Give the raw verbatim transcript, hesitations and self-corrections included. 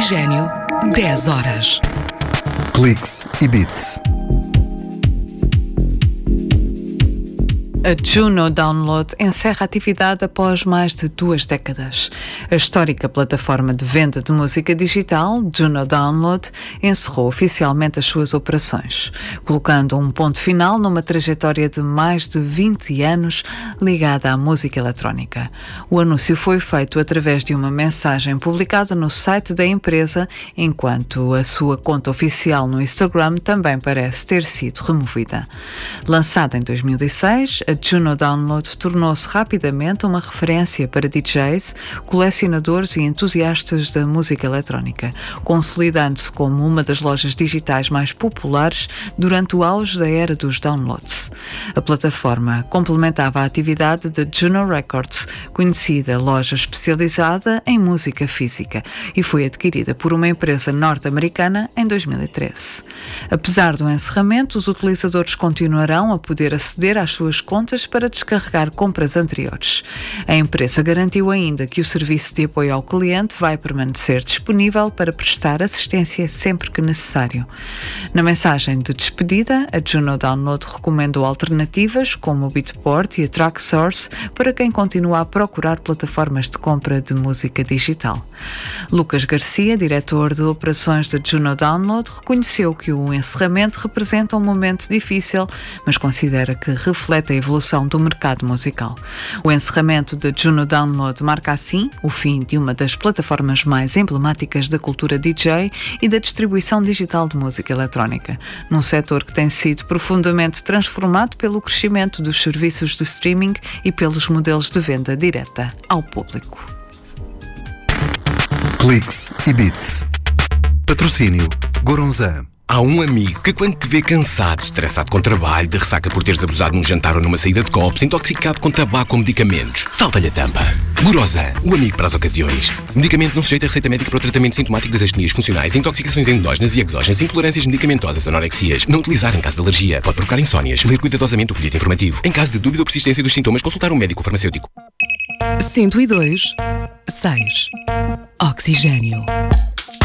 Oxigênio, dez horas. Cliques e Beats. A Juno Download encerra a atividade após mais de duas décadas. A histórica plataforma de venda de música digital, Juno Download, encerrou oficialmente as suas operações, colocando um ponto final numa trajetória de mais de vinte anos ligada à música eletrónica. O anúncio foi feito através de uma mensagem publicada no site da empresa, enquanto a sua conta oficial no Instagram também parece ter sido removida. Lançada em dois mil e seis, a Juno Download tornou-se rapidamente uma referência para D Js, colecionadores e entusiastas da música eletrónica, consolidando-se como uma das lojas digitais mais populares durante o auge da era dos downloads. A plataforma complementava a atividade da Juno Records, conhecida loja especializada em música física, e foi adquirida por uma empresa norte-americana em dois mil e treze. Apesar do encerramento, os utilizadores continuarão a poder aceder às suas contas para descarregar compras anteriores. A empresa garantiu ainda que o serviço de apoio ao cliente vai permanecer disponível para prestar assistência sempre que necessário. Na mensagem de despedida, a Juno Download recomendou alternativas como o Beatport e a Tracksource para quem continua a procurar plataformas de compra de música digital. Lucas Garcia, diretor de operações da Juno Download, reconheceu que o encerramento representa um momento difícil, mas considera que reflete a evolução do mercado musical. O encerramento da Juno Download marca assim o fim de uma das plataformas mais emblemáticas da cultura D J e da distribuição digital de música eletrónica, num setor que tem sido profundamente transformado pelo crescimento dos serviços de streaming e pelos modelos de venda direta ao público. Cliques e Beats. Patrocínio Goronzan. Há um amigo que quando te vê cansado, estressado com trabalho, de ressaca por teres abusado num jantar ou numa saída de copos, intoxicado com tabaco ou medicamentos, salta-lhe a tampa. Goronzan, o amigo para as ocasiões. Medicamento não sujeito a receita médica para o tratamento sintomático das astenias funcionais, intoxicações endógenas e exógenas, intolerâncias medicamentosas, anorexias. Não utilizar em caso de alergia. Pode provocar insónias. Ler cuidadosamente o folheto informativo. Em caso de dúvida ou persistência dos sintomas, consultar um médico ou farmacêutico. cento e dois, seis. Oxigênio.